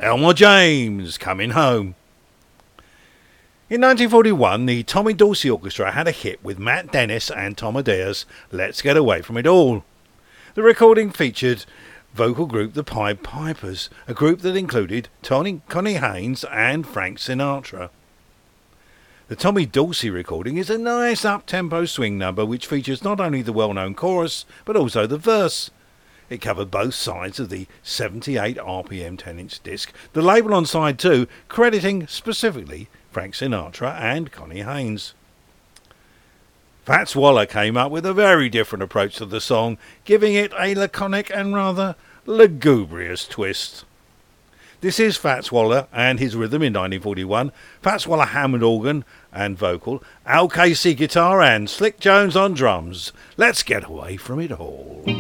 Elmore James, Coming Home. In 1941, the Tommy Dorsey Orchestra had a hit with Matt Dennis and Tom Adea's Let's Get Away From It All. The recording featured vocal group the Pied Pipers, a group that included Connie Haynes and Frank Sinatra. The Tommy Dorsey recording is a nice up-tempo swing number which features not only the well-known chorus but also the verse. It covered both sides of the 78 RPM 10-inch disc, the label on side 2 crediting specifically Frank Sinatra and Connie Haynes. Fats Waller came up with a very different approach to the song, giving it a laconic and rather lugubrious twist. This is Fats Waller and his rhythm in 1941, Fats Waller Hammond organ and vocal, Al Casey guitar and Slick Jones on drums. Let's get away from it all.